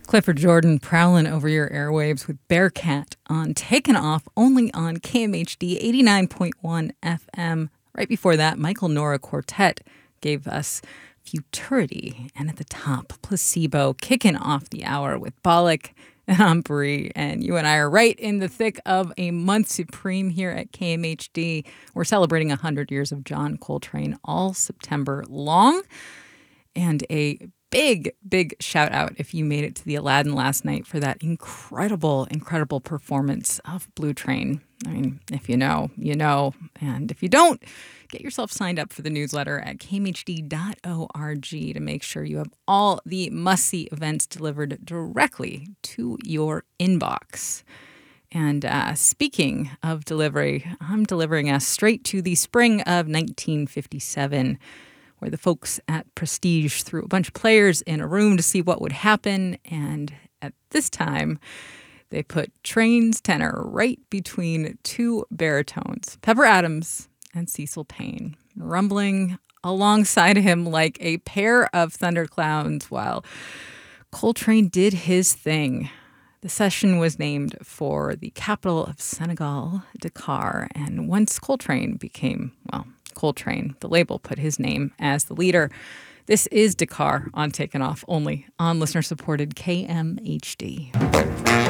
Clifford Jordan prowling over your airwaves with Bearcat on Taken Off, only on KMHD 89.1 FM. Right before that, Michael Nora Quartet gave us Futurity. And at the top, Placebo, kicking off the hour with Bollock. And I'm Bree, and you and I are right in the thick of a month supreme here at KMHD. We're celebrating 100 years of John Coltrane all September long. And a big shout out if you made it to the Aladdin last night for that incredible performance of Blue Train. I mean, if you know, you know. And if you don't, get yourself signed up for the newsletter at kmhd.org to make sure you have all the must-see events delivered directly to your inbox. And speaking of delivery, I'm delivering us straight to the spring of 1957, where the folks at Prestige threw a bunch of players in a room to see what would happen. And at this time, they put Train's tenor right between two baritones, Pepper Adams and Cecil Payne, rumbling alongside him like a pair of thunderclouds while Coltrane did his thing. The session was named for the capital of Senegal, Dakar, and once Coltrane became, well, Coltrane, the label put his name as the leader. This is Dakar on Taken Off, only on listener-supported KMHD.